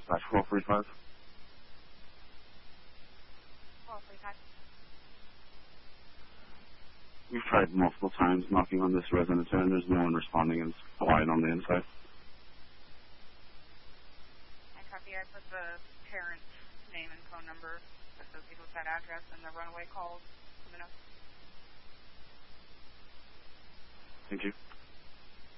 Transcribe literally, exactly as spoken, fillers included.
Slash four forty-five. four forty-five. We've tried multiple times knocking on this residence and there's no one responding and it's quiet on the inside. I copy. I put the parent's name and phone number associated with that address and the runaway calls coming up. Thank you.